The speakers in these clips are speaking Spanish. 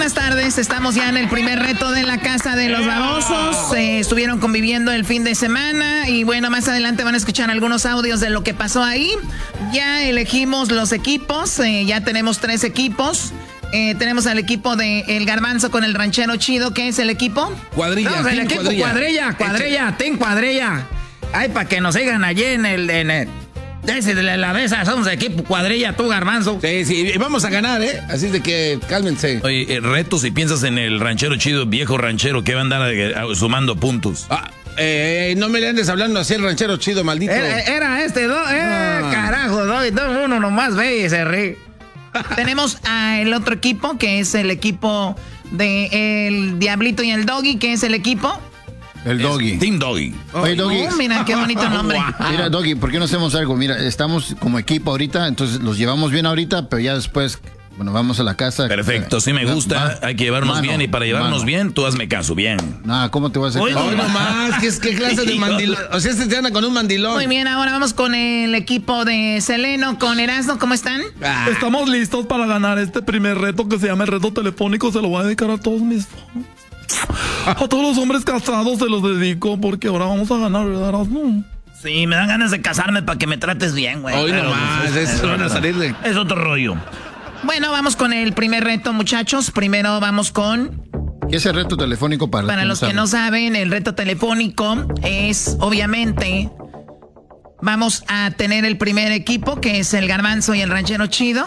buenas tardes. Estamos ya en el primer reto de la Casa de los Babosos. Estuvieron conviviendo el fin de semana y bueno, más adelante van a escuchar algunos audios de lo que pasó ahí. Ya elegimos los equipos, ya tenemos 3 equipos. Tenemos al equipo de El Garbanzo con el Ranchero Chido. ¿Qué es el equipo? Cuadrilla. No, el equipo cuadrilla, Team Cuadrilla. Ay, para que nos sigan allí en el de la mesa, somos equipo Cuadrilla, tú, Garbanzo. Sí, vamos a ganar, así de que cálmense. Oye, reto si piensas en el Ranchero Chido, viejo ranchero, que va a andar sumando puntos. No me le andes hablando así el Ranchero Chido, maldito. Era este, carajo, uno nomás ve y se ríe. Tenemos al otro equipo, que es el equipo de El Diablito y el Doggy. ¿Qué es el equipo? El Doggy. Team Doggy. Oye, Doggy. Mira, qué bonito nombre. Mira, Doggy, ¿por qué no hacemos algo? Mira, estamos como equipo ahorita, entonces los llevamos bien ahorita, pero ya después, bueno, vamos a la casa. Perfecto, sí me gusta. Hay que llevarnos bien y para llevarnos bien, tú hazme caso, bien. Nah, ¿cómo te vas a hacer? Hoy nomás, ¿qué clase de mandilón? O sea, se anda con un mandilón. Muy bien, ahora vamos con el equipo de Seleno, con Erasmo. ¿Cómo están? Estamos listos para ganar este primer reto que se llama el reto telefónico. Se lo voy a dedicar a todos mis fans. A todos los hombres casados se los dedico porque ahora vamos a ganar, ¿verdad, Erasmo? Sí, me dan ganas de casarme para que me trates bien, güey. Hoy nomás, eso van a salir de... Es otro rollo. Bueno, vamos con el primer reto, muchachos. Primero vamos con... ¿Qué es el reto telefónico para los que no saben? El reto telefónico es, obviamente, vamos a tener el primer equipo, que es el Garbanzo y el Ranchero Chido.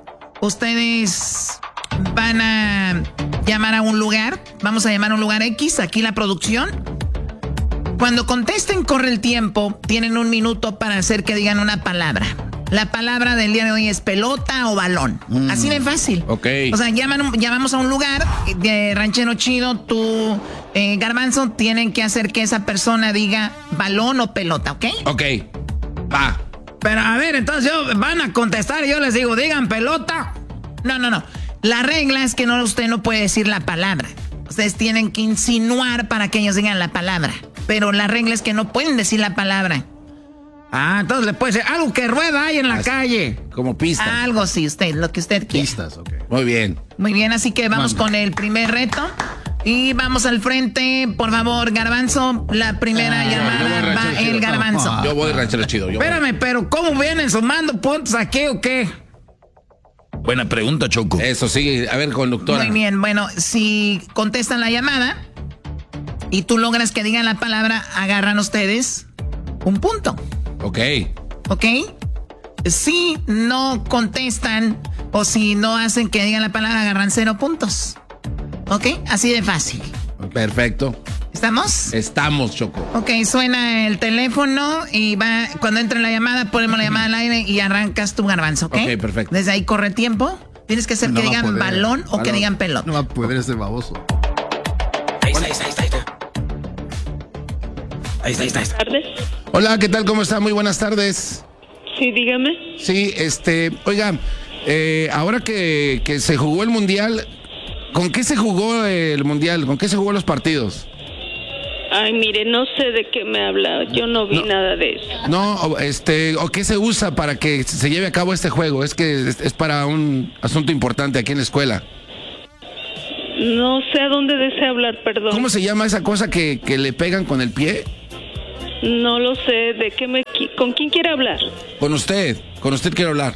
Ustedes van a llamar a un lugar. Vamos a llamar a un lugar X, aquí la producción. Cuando contesten, corre el tiempo. Tienen 1 minuto para hacer que digan una palabra. La palabra del día de hoy es pelota o balón. Así de fácil. Ok. O sea, llamamos a un lugar de Ranchero Chido, tú, Garbanzo, tienen que hacer que esa persona diga balón o pelota, ¿ok? Ok, va. Pero a ver, entonces van a contestar y yo les digo, digan pelota. No. La regla es que usted no puede decir la palabra. Ustedes tienen que insinuar para que ellos digan la palabra. Pero la regla es que no pueden decir la palabra. Entonces le puede ser algo que rueda ahí en la calle. Como pista. Algo sí, lo que usted quiera. Pistas, ok. Muy bien. Muy bien, así que vamos con el primer reto. Y vamos al frente, por favor, Garbanzo. La primera llamada va el Garbanzo. Yo voy Ranchero Chido. Espérame, pero ¿cómo vienen sumando puntos aquí o qué? Buena pregunta, Choco. Eso sí, a ver, conductora. Muy bien, bueno, si contestan la llamada y tú logras que digan la palabra, agarran ustedes 1 punto. Ok. ¿Ok? Si no contestan o si no hacen que digan la palabra, agarran 0 puntos. ¿Ok? Así de fácil. Perfecto. ¿Estamos? Estamos, Choco. Ok, suena el teléfono y cuando entre la llamada, ponemos la llamada al aire y arrancas tu, Garbanzo, ¿ok? Ok, perfecto. Desde ahí corre tiempo. Tienes que hacer que digan balón o que digan pelota. No va a poder ese baboso. Ahí está. Tardes. Hola, ¿qué tal? ¿Cómo está? Muy buenas tardes. Sí, dígame. Sí, oiga, ahora que se jugó el Mundial, ¿con qué se jugó el Mundial? ¿Con qué se jugó los partidos? Ay, mire, no sé de qué me habla. Yo no vi nada de eso. No, ¿o qué se usa para que se lleve a cabo este juego? Es que es para un asunto importante aquí en la escuela. No sé a dónde desea hablar, perdón. ¿Cómo se llama esa cosa que le pegan con el pie? No lo sé. ¿Con quién quiere hablar? Con usted quiero hablar.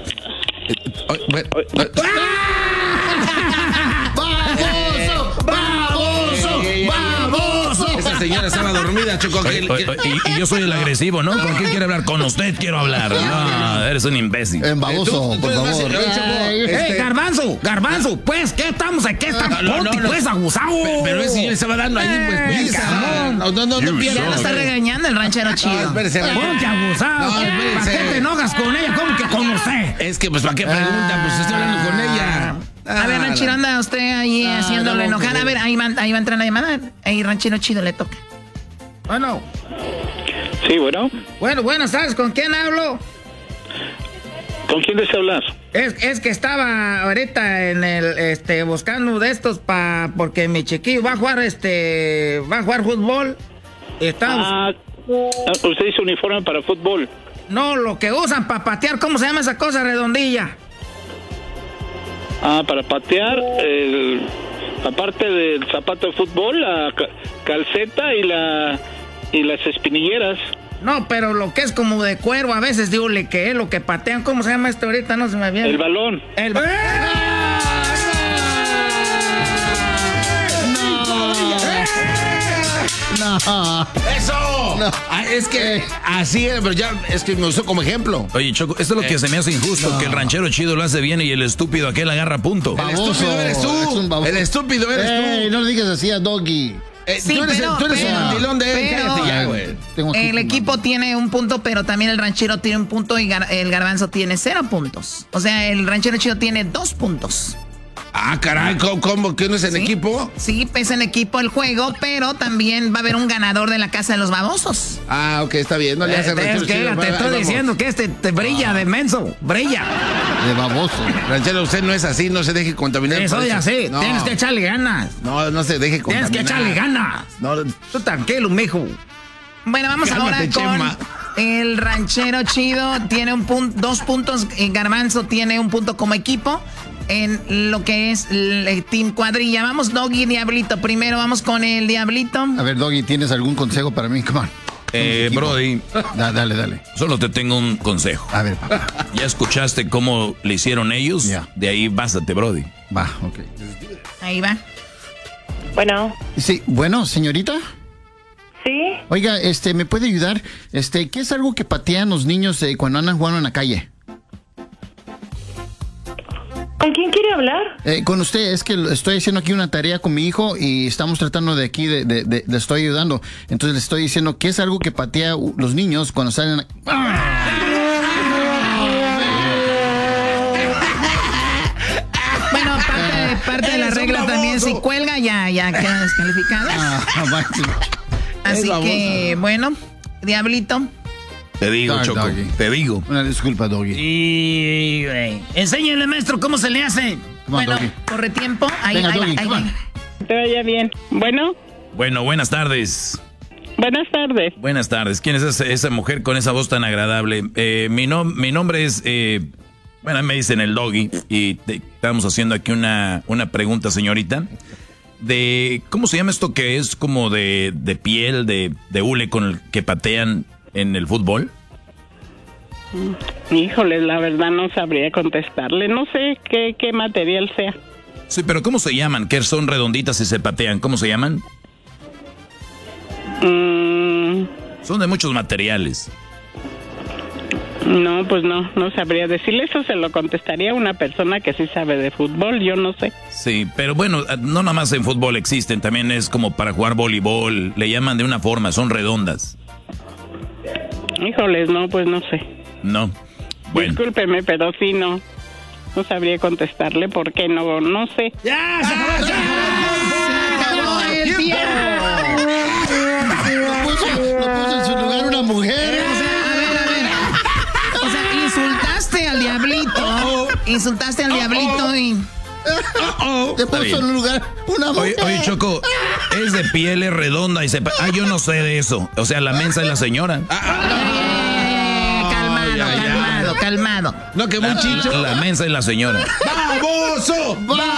Esa señora estaba dormida, Choco. Y yo soy el agresivo, ¿no? ¿Con quién quiere hablar? Con usted quiero hablar. No, eres un imbécil. Baboso, por favor. Garbanzo, pues, ¿qué estamos aquí? Estamos pues, abusado. Pero ese señor estaba dando ahí, pues. No Ya lo está regañando el Ranchero Chido. Ponte abusado. ¿Para qué te enojas con ella? ¿Cómo que con usted? Es que, pues, ¿para qué pregunta? Pues estoy hablando con ella. A ver, Ranchero, anda usted ahí haciéndolo enojar. A ver, ahí va a entrar la llamada. Ahí, Ranchero Chido, le toca. Bueno. Sí, bueno. Bueno, ¿sabes con quién hablo? ¿Con quién desea hablar? Es que estaba ahorita en el buscando de estos porque mi chiquillo va a jugar fútbol. Usted hizo uniforme para fútbol. No, lo que usan para patear, ¿cómo se llama esa cosa redondilla? Para patear, aparte del zapato de fútbol, la calceta y las espinilleras. No, pero lo que es como de cuero, a veces digo que es lo que patean. ¿Cómo se llama esto ahorita? No se me viene. El balón. No. ¡Eso! No. Es que así era, pero ya es que me usó como ejemplo. Oye, Choco, esto es lo que se me hace injusto, que el ranchero chido lo hace bien y el estúpido aquel agarra punto. El estúpido eres tú. Es un baboso. El estúpido eres tú. No le digas así a Doggy. Sí, tú eres el mandilón de él. pero- Cállate ya, güey. El equipo tiene un punto, pero también el ranchero tiene un punto y el garbanzo tiene 0 puntos. O sea, el ranchero chido tiene 2 puntos. Ah, caray, ¿cómo? ¿Que no es en ¿Sí? equipo? Sí, es en equipo el juego, pero también va a haber un ganador de la Casa de los Babosos. Ah, ok, está bien. No le hace Es ranchero que chido. te Ahí estoy vamos. diciendo que te brilla de menso. Brilla. De baboso. Ranchero, usted no es así, no se deje contaminar. por Soy eso. así. No, Tienes que echarle ganas. no se deje contaminar. Tienes que echarle ganas. No, Tú tranquilo, mijo. Bueno, vamos Cálmate, ahora con Chema. el ranchero chido. Tiene 2 puntos. El garbanzo tiene 1 punto como equipo en lo que es el Team Cuadrilla. Vamos, Doggy, Diablito. Primero vamos con el Diablito. A ver, Doggy, ¿tienes algún consejo para mí? Come on. Brody, Dale. solo te tengo un consejo. A ver, papá. ¿Ya escuchaste cómo le hicieron ellos? Ya. De ahí bástate, Brody. Va, ok. Ahí va. Bueno, Sí, bueno, señorita. ¿sí? Oiga, ¿me puede ayudar? ¿Qué es algo que patean los niños cuando andan jugando en la calle? ¿Con quién quiere hablar? Con usted, es que estoy haciendo aquí una tarea con mi hijo y estamos tratando de aquí, le estoy ayudando. Entonces le estoy diciendo que es algo que patea los niños cuando salen. Bueno, parte de la regla también, si cuelga, ya queda descalificado. Así que, bueno, Diablito. Te digo, Dog, Choco, Doggy. te digo. Una disculpa, Doggy. Y, güey, enséñale, maestro, cómo se le hace. Come on, Bueno, Doggy. corre tiempo. Ahí Venga, va, Doggy, ahí come va. on. Te oye bien. Bueno, Bueno, buenas tardes. buenas tardes. Buenas tardes. ¿Quién es esa mujer con esa voz tan agradable? Mi nombre es... bueno, me dicen el Doggy y estamos haciendo aquí una pregunta, señorita. ¿Cómo se llama esto que es como de piel, de hule con el que patean en el fútbol? Híjole, la verdad no sabría contestarle. No sé qué material sea. Sí, pero ¿cómo se llaman? Que son redonditas y se patean. ¿Cómo se llaman? Son de muchos materiales. No, pues no sabría decirle. Eso se lo contestaría a una persona que sí sabe de fútbol, yo no sé. Sí, pero bueno, no nada más en fútbol existen, también es como para jugar voleibol, le llaman de una forma, son redondas. Híjoles, no, pues no sé. No. Bueno, Discúlpeme, pero sí no sabría contestarle porque no sé. ¡Ya! ¡Se acabó! ¡Acabó el tiempo! Lo puso en su lugar una mujer. A ver. O sea, insultaste al Diablito. Insultaste al Diablito y... Le puso en un lugar una mujer. oye Choco, es de piel, es redonda y se... yo no sé de eso. O sea, la mensa es la señora. Calmado. No, que muy chicho. La mensa es la señora. ¡Baboso!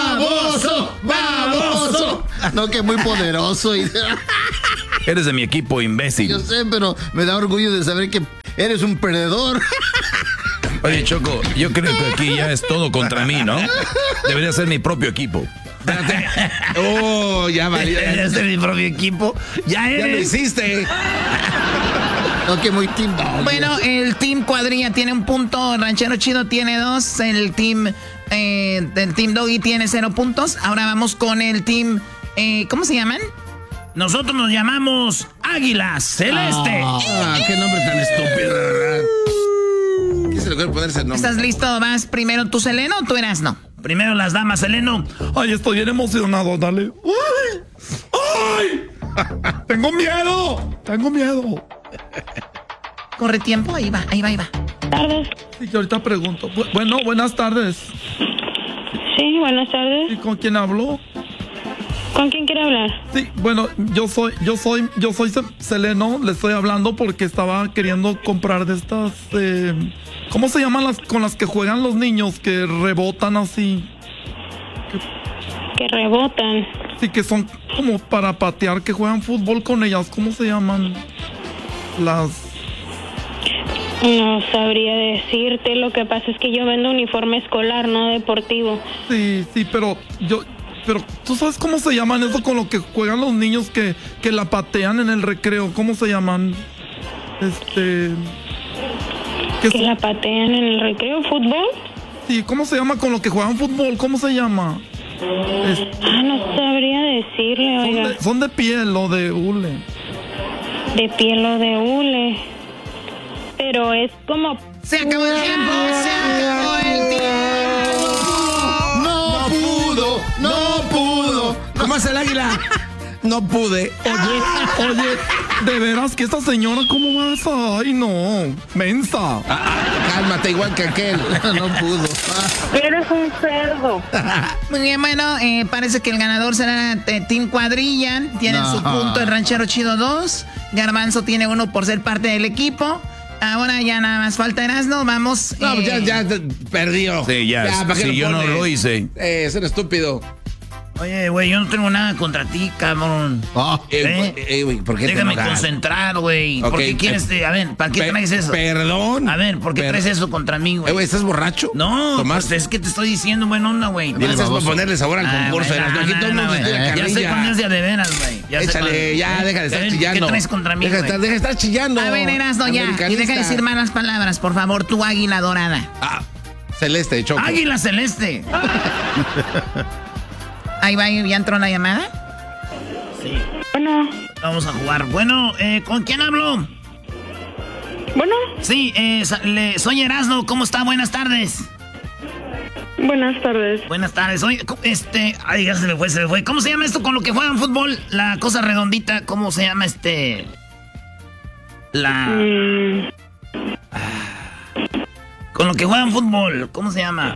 ¡Baboso! No, que muy poderoso. Eres de mi equipo, imbécil. Yo sé, pero me da orgullo de saber que eres un perdedor. Oye, Choco, yo creo que aquí ya es todo contra mí, ¿no? Debería ser mi propio equipo. Oh, ya valió. Eres de mi propio equipo. Ya Ya lo eres. hiciste. No, que muy team. Bueno, el Team Cuadrilla tiene 1 punto, el Ranchero Chido tiene 2, el Team Doggy tiene 0 puntos. Ahora vamos con el Team... ¿cómo se llaman? Nosotros nos llamamos Águilas Celeste. Qué nombre tan estúpido, de verdad. ¿Qué se le puede poner ese nombre? ¿Estás listo? ¿Vas primero tú, Seleno, o tú Erasno? Primero las damas, Seleno. Ay, estoy bien emocionado, dale. ¡Ay! ¡Tengo miedo! Corre tiempo, ahí va. Tardes. Sí, que ahorita pregunto. Bueno, buenas tardes. Sí, buenas tardes. ¿Y con quién hablo? ¿Con quién quiere hablar? Sí, bueno, yo soy Seleno, le estoy hablando porque estaba queriendo comprar de estas, ¿cómo se llaman las con las que juegan los niños que rebotan así? Que rebotan. Sí, que son como para patear, que juegan fútbol con ellas. ¿Cómo se llaman? Las... No sabría decirte, lo que pasa es que yo vendo uniforme escolar, no deportivo. Sí, pero ¿tú sabes cómo se llaman eso con lo que juegan los niños que la patean en el recreo? ¿Cómo se llaman? ¿Que la patean en el recreo? ¿Fútbol? Sí, ¿cómo se llama con lo que juegan fútbol? ¿Cómo se llama? No sabría decirle, oiga. Son de piel o de hule. De piel o de hule. Pero es como... ¡Se acabó el tiempo! ¡Se acabó el tiempo! ¡No pudo! ¿Cómo hace el águila? No pude. Oye, de veras que esta señora, ¿cómo vas? Ay, no, mensa. Cálmate, igual que aquel. No pudo. Eres un cerdo. Muy bien, bueno, parece que el ganador será Team Cuadrilla. Tienen su punto el Ranchero Chido 2. Garbanzo tiene 1 por ser parte del equipo. Ahora ya nada más falta Erasmo, vamos. No, ya perdió. Sí, ya. Si yo no lo hice. Es un estúpido. Oye, güey, yo no tengo nada contra ti, cabrón. ¿Por qué Déjame te enojas? concentrar, güey. ¿Por qué quieres? A ver, ¿para qué traes eso? Perdón. A ver, ¿por qué traes eso contra mí, güey? Güey, ¿estás borracho? No, pues es que te estoy diciendo buena onda, güey. Gracias por ponerle sabor al concurso. Aquí todo el mundo güey. tira Ya sé cuándo es de veras, güey. Échale, ya, deja de estar chillando. ¿Qué traes contra mí, Deja de estar chillando. A ver, Erasmo, ya. Y deja de decir malas palabras, por favor, tu águila dorada. Celeste, Choco. Águila celeste. Ahí va, ¿ya entró la llamada? Sí. Bueno. Vamos a jugar. Bueno, ¿con quién hablo? Bueno. Sí, soy Erasmo. ¿Cómo está? Buenas tardes. Buenas tardes. Buenas tardes. Oye, ay, ya se me fue. ¿Cómo se llama esto con lo que juegan fútbol? La cosa redondita, ¿cómo se llama Con lo que juegan fútbol, ¿cómo se llama?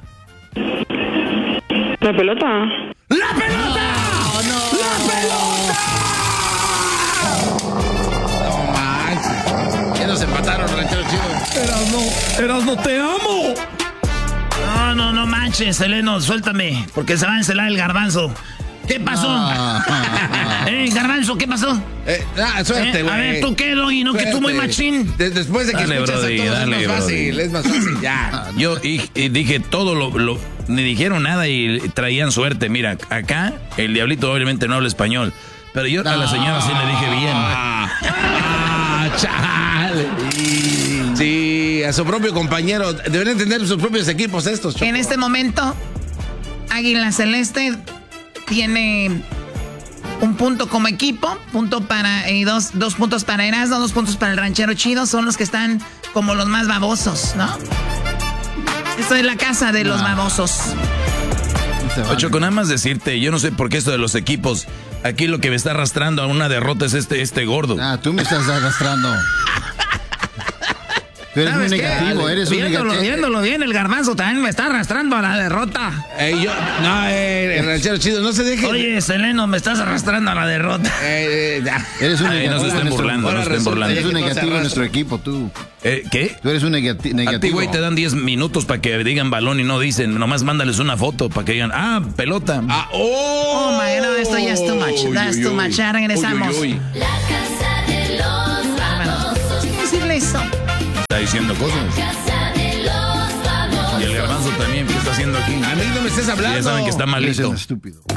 La pelota. ¡La pelota! ¡La pelota! No manches. Ya nos empataron, Ranchero Chido. Erasmo, te amo. No manches, Seleno, suéltame, porque se va a encelar el garbanzo. ¿Qué pasó? Garbanzo, ¿qué pasó? Suerte, güey. A ver, ¿tú qué, Doggy? ¿No que tú muy machín? Después de que Dale, escuchas brody, a todos dale, es más fácil, es más fácil, ya. Yo dije todo lo ni dijeron nada y traían suerte. Mira, acá el diablito obviamente no habla español, pero yo a la señora sí le dije bien. Chale. Sí, a su propio compañero. Deben entender sus propios equipos estos, Choco. En este momento, Águila Celeste tiene un punto como equipo, punto para dos puntos para Erasmo, 2 puntos para el Ranchero Chido. Son los que están como los más babosos, ¿no? Esto es la casa de los babosos. Choco, nada más decirte, yo no sé por qué esto de los equipos, aquí lo que me está arrastrando a una derrota es este gordo. Tú me estás arrastrando. Tú eres muy negativo, eres un negativo. Viéndolo bien, el garbanzo también me está arrastrando a la derrota. El Ranchero Chido, no se deje. Oye, Seleno, me estás arrastrando a la derrota. Eres un negativo. No se estén burlando, no se estén burlando. Eres un negativo en nuestro equipo, tú. ¿Qué? Tú eres un negativo. A ti, güey, te dan 10 minutos para que digan balón y no dicen. Nomás mándales una foto para que digan, pelota. Oh my God, esto ya es too much. That's too much. Ya regresamos. La casa de los famosos. ¿Qué decirle eso? Está diciendo cosas. Y el garbanzo también, ¿qué está haciendo aquí? A mí no me estés hablando. Ya saben que está malito. Eres un estúpido.